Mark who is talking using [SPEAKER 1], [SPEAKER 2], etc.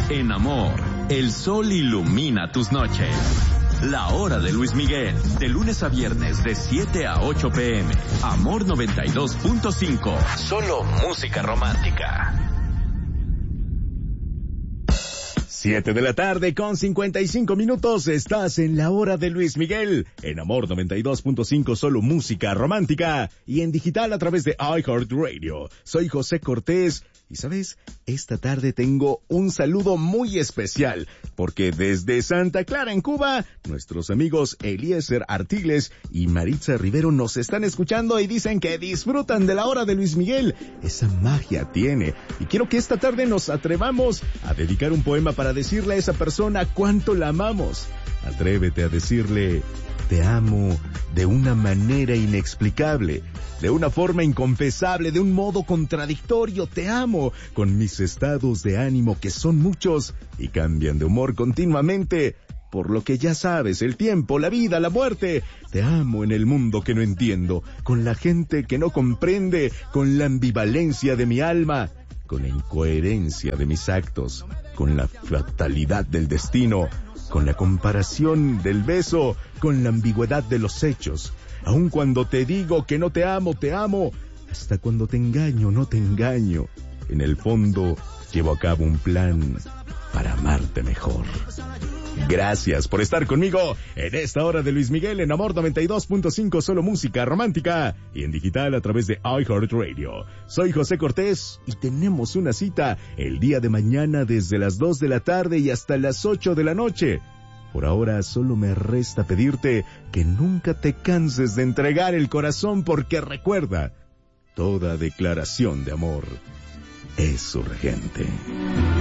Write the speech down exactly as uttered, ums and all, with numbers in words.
[SPEAKER 1] En Amor, el sol ilumina tus noches. La hora de Luis Miguel, de lunes a viernes de siete a ocho pm. Amor noventa y dos punto cinco. Solo música romántica.
[SPEAKER 2] Siete de la tarde con cincuenta y cinco minutos. Estás en la hora de Luis Miguel. En Amor noventa y dos punto cinco, solo música romántica. Y en digital a través de iHeartRadio. Soy José Cortés. Y sabes, esta tarde tengo un saludo muy especial, porque desde Santa Clara, en Cuba, nuestros amigos Eliezer Artiles y Maritza Rivero nos están escuchando y dicen que disfrutan de la hora de Luis Miguel. Esa magia tiene. Y quiero que esta tarde nos atrevamos a dedicar un poema para decirle a esa persona cuánto la amamos. Atrévete a decirle: te amo de una manera inexplicable, de una forma inconfesable, de un modo contradictorio. Te amo con mis estados de ánimo, que son muchos y cambian de humor continuamente, por lo que ya sabes, el tiempo, la vida, la muerte. Te amo en el mundo que no entiendo, con la gente que no comprende, con la ambivalencia de mi alma, con la incoherencia de mis actos, con la fatalidad del destino, con la comparación del beso, con la ambigüedad de los hechos. Aun cuando te digo que no te amo, te amo. Hasta cuando te engaño, no te engaño. En el fondo, llevo a cabo un plan para amarte mejor. Gracias por estar conmigo en esta hora de Luis Miguel en Amor noventa y dos punto cinco, solo música romántica, y en digital a través de iHeartRadio. Soy José Cortés y tenemos una cita el día de mañana desde las dos de la tarde y hasta las ocho de la noche. Por ahora solo me resta pedirte que nunca te canses de entregar el corazón, porque recuerda, toda declaración de amor es urgente.